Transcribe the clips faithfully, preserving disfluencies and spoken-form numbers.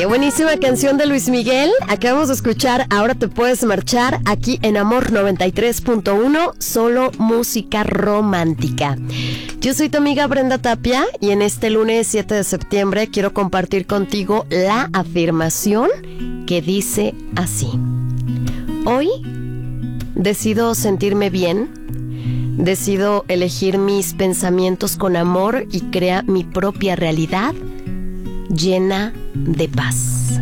Qué buenísima canción de Luis Miguel. Acabamos de escuchar Ahora te puedes marchar aquí en Amor noventa y tres punto uno, solo música romántica. Yo soy tu amiga Brenda Tapia y en este lunes siete de septiembre quiero compartir contigo la afirmación que dice así: hoy decido sentirme bien, decido elegir mis pensamientos con amor y crear mi propia realidad llena de paz.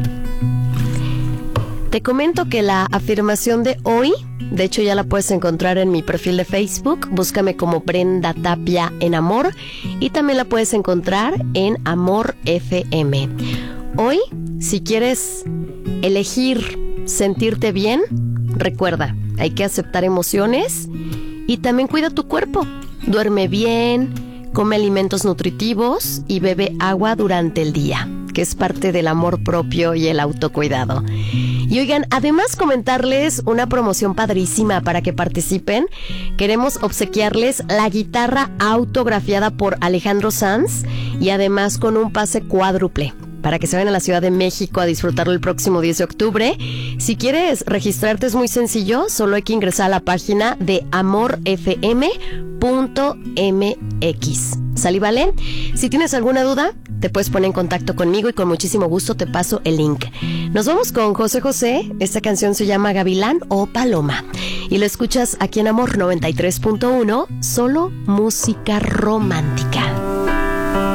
Te comento que la afirmación de hoy, de hecho ya la puedes encontrar en mi perfil de Facebook, búscame como Brenda Tapia en Amor, y también la puedes encontrar en Amor F M. Hoy, si quieres elegir sentirte bien, recuerda, hay que aceptar emociones y también cuida tu cuerpo. Duerme bien, come alimentos nutritivos y bebe agua durante el día, que es parte del amor propio y el autocuidado. Y oigan, además comentarles una promoción padrísima para que participen. Queremos obsequiarles la guitarra autografiada por Alejandro Sanz y además con un pase cuádruple para que se vayan a la Ciudad de México a disfrutarlo el próximo diez de octubre. Si quieres registrarte es muy sencillo, solo hay que ingresar a la página de amor f m punto m x. ¿Sale, vale? Si tienes alguna duda, te puedes poner en contacto conmigo y con muchísimo gusto te paso el link. Nos vamos con José José. Esta canción se llama Gavilán o Paloma y lo escuchas aquí en Amor noventa y tres punto uno, solo música romántica.